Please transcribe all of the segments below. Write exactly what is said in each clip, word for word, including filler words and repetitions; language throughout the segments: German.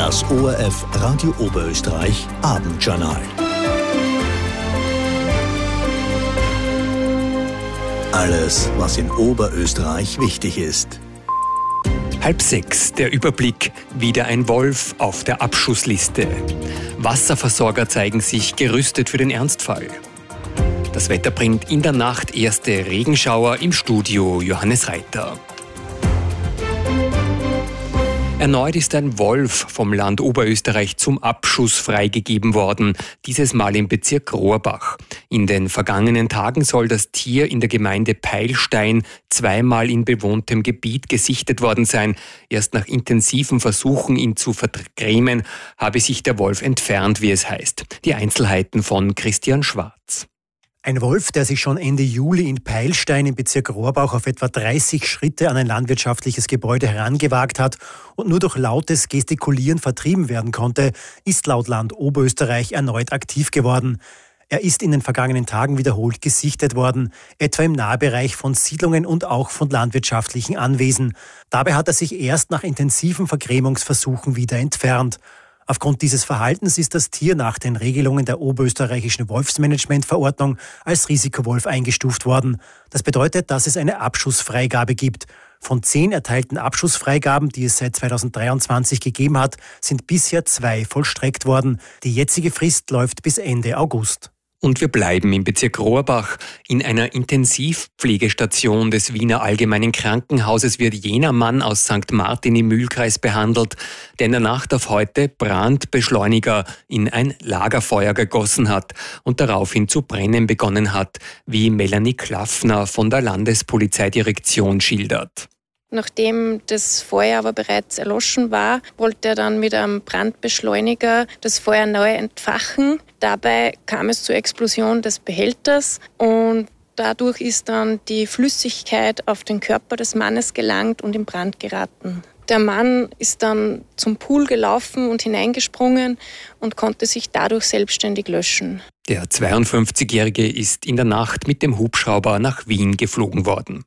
Das O R F Radio Oberösterreich Abendjournal. Alles, was in Oberösterreich wichtig ist. Halb sechs, der Überblick, wieder ein Wolf auf der Abschussliste. Wasserversorger zeigen sich gerüstet für den Ernstfall. Das Wetter bringt in der Nacht erste Regenschauer, im Studio Johannes Reiter. Erneut ist ein Wolf vom Land Oberösterreich zum Abschuss freigegeben worden, dieses Mal im Bezirk Rohrbach. In den vergangenen Tagen soll das Tier in der Gemeinde Peilstein zweimal in bewohntem Gebiet gesichtet worden sein. Erst nach intensiven Versuchen, ihn zu vergrämen, habe sich der Wolf entfernt, wie es heißt. Die Einzelheiten von Christian Schwarz. Ein Wolf, der sich schon Ende Juli in Peilstein im Bezirk Rohrbach auf etwa dreißig Schritte an ein landwirtschaftliches Gebäude herangewagt hat und nur durch lautes Gestikulieren vertrieben werden konnte, ist laut Land Oberösterreich erneut aktiv geworden. Er ist in den vergangenen Tagen wiederholt gesichtet worden, etwa im Nahbereich von Siedlungen und auch von landwirtschaftlichen Anwesen. Dabei hat er sich erst nach intensiven Vergrämungsversuchen wieder entfernt. Aufgrund dieses Verhaltens ist das Tier nach den Regelungen der oberösterreichischen Wolfsmanagementverordnung als Risikowolf eingestuft worden. Das bedeutet, dass es eine Abschussfreigabe gibt. Von zehn erteilten Abschussfreigaben, die es seit zweitausenddreiundzwanzig gegeben hat, sind bisher zwei vollstreckt worden. Die jetzige Frist läuft bis Ende August. Und wir bleiben im Bezirk Rohrbach. In einer Intensivpflegestation des Wiener Allgemeinen Krankenhauses wird jener Mann aus Sankt Martin im Mühlkreis behandelt, der in der Nacht auf heute Brandbeschleuniger in ein Lagerfeuer gegossen hat und daraufhin zu brennen begonnen hat, wie Melanie Klaffner von der Landespolizeidirektion schildert. Nachdem das Feuer aber bereits erloschen war, wollte er dann mit einem Brandbeschleuniger das Feuer neu entfachen. Dabei kam es zur Explosion des Behälters und dadurch ist dann die Flüssigkeit auf den Körper des Mannes gelangt und in Brand geraten. Der Mann ist dann zum Pool gelaufen und hineingesprungen und konnte sich dadurch selbstständig löschen. Der zweiundfünfzigjährige ist in der Nacht mit dem Hubschrauber nach Wien geflogen worden.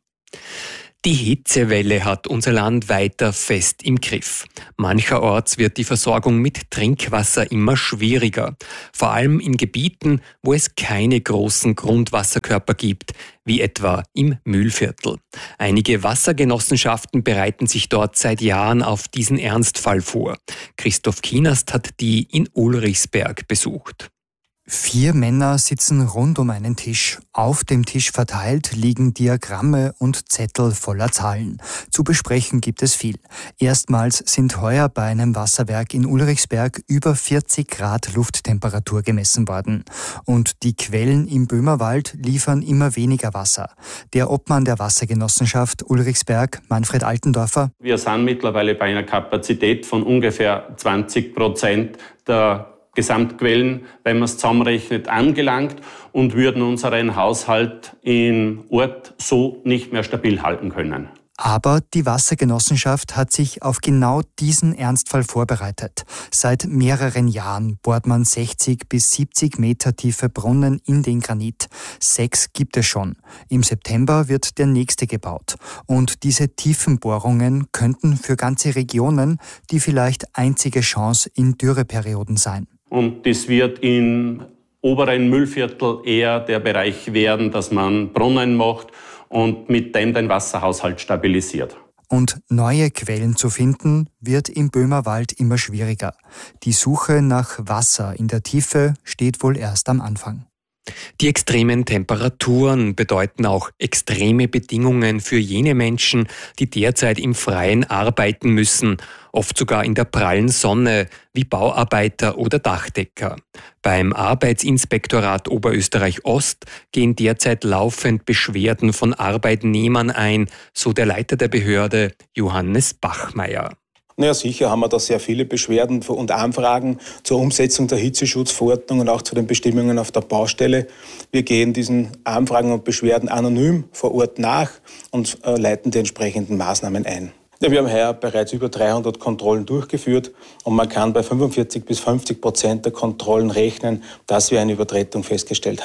Die Hitzewelle hat unser Land weiter fest im Griff. Mancherorts wird die Versorgung mit Trinkwasser immer schwieriger. Vor allem in Gebieten, wo es keine großen Grundwasserkörper gibt, wie etwa im Mühlviertel. Einige Wassergenossenschaften bereiten sich dort seit Jahren auf diesen Ernstfall vor. Christoph Kienast hat die in Ulrichsberg besucht. Vier Männer sitzen rund um einen Tisch. Auf dem Tisch verteilt liegen Diagramme und Zettel voller Zahlen. Zu besprechen gibt es viel. Erstmals sind heuer bei einem Wasserwerk in Ulrichsberg über vierzig Grad Lufttemperatur gemessen worden. Und die Quellen im Böhmerwald liefern immer weniger Wasser. Der Obmann der Wassergenossenschaft Ulrichsberg, Manfred Altendorfer: Wir sind mittlerweile bei einer Kapazität von ungefähr zwanzig Prozent der Gesamtquellen, wenn man es zusammenrechnet, angelangt und würden unseren Haushalt im Ort so nicht mehr stabil halten können. Aber die Wassergenossenschaft hat sich auf genau diesen Ernstfall vorbereitet. Seit mehreren Jahren bohrt man sechzig bis siebzig Meter tiefe Brunnen in den Granit. Sechs gibt es schon. Im September wird der nächste gebaut. Und diese tiefen Bohrungen könnten für ganze Regionen die vielleicht einzige Chance in Dürreperioden sein. Und das wird im oberen Mühlviertel eher der Bereich werden, dass man Brunnen macht und mit dem den Wasserhaushalt stabilisiert. Und neue Quellen zu finden, wird im Böhmerwald immer schwieriger. Die Suche nach Wasser in der Tiefe steht wohl erst am Anfang. Die extremen Temperaturen bedeuten auch extreme Bedingungen für jene Menschen, die derzeit im Freien arbeiten müssen, oft sogar in der prallen Sonne, wie Bauarbeiter oder Dachdecker. Beim Arbeitsinspektorat Oberösterreich Ost gehen derzeit laufend Beschwerden von Arbeitnehmern ein, so der Leiter der Behörde Johannes Bachmeier. Naja, sicher haben wir da sehr viele Beschwerden und Anfragen zur Umsetzung der Hitzeschutzverordnung und auch zu den Bestimmungen auf der Baustelle. Wir gehen diesen Anfragen und Beschwerden anonym vor Ort nach und äh, leiten die entsprechenden Maßnahmen ein. Ja, wir haben heuer bereits über dreihundert Kontrollen durchgeführt und man kann bei fünfundvierzig bis fünfzig Prozent der Kontrollen rechnen, dass wir eine Übertretung festgestellt haben.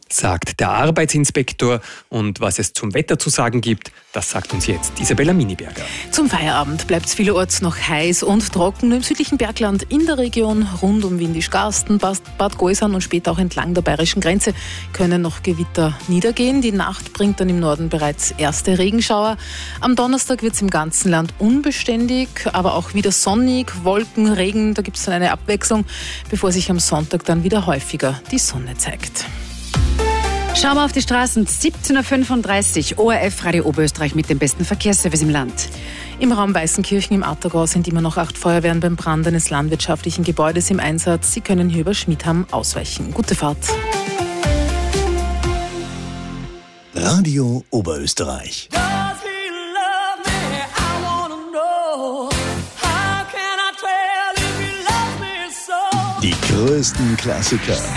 sagt der Arbeitsinspektor. Und was es zum Wetter zu sagen gibt, das sagt uns jetzt Isabella Miniberger. Zum Feierabend bleibt es vielerorts noch heiß und trocken. Nur im südlichen Bergland in der Region rund um Windischgarsten, Bad Gäusern und später auch entlang der bayerischen Grenze können noch Gewitter niedergehen. Die Nacht bringt dann im Norden bereits erste Regenschauer. Am Donnerstag wird es im ganzen Land unbeständig, aber auch wieder sonnig, Wolken, Regen, da gibt es dann eine Abwechslung, bevor sich am Sonntag dann wieder häufiger die Sonne zeigt. Schauen wir auf die Straßen. siebzehn Uhr fünfunddreißig, O R F Radio Oberösterreich mit dem besten Verkehrsservice im Land. Im Raum Weißenkirchen im Attergau sind immer noch acht Feuerwehren beim Brand eines landwirtschaftlichen Gebäudes im Einsatz. Sie können hier über Schmidham ausweichen. Gute Fahrt. Radio Oberösterreich. Die größten Klassiker